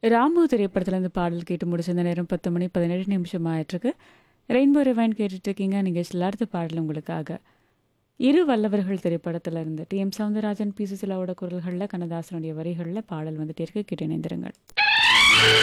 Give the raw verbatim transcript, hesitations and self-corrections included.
ராமு திரைப்படத்துலேருந்து பாடல் கேட்டு முடிச்சிருந்த நேரம் பத்து மணி பதினேழு நிமிஷம் ஆயிட்டிருக்கு. ரெயின்போ ரிவைன் கேட்டுட்டு இருக்கீங்க. நிகழ்ச்சியில் அடுத்த பாடல் உங்களுக்காக இரு வல்லவர்கள் திரைப்படத்தில் இருந்து டி எம் சவுந்தரராஜன் பி சுசிலாவோட குரல்களில் கண்ணதாசனுடைய வரிகளில் பாடல் வந்துட்டே இருக்கு. கேட்டு இணைந்திருங்கள்.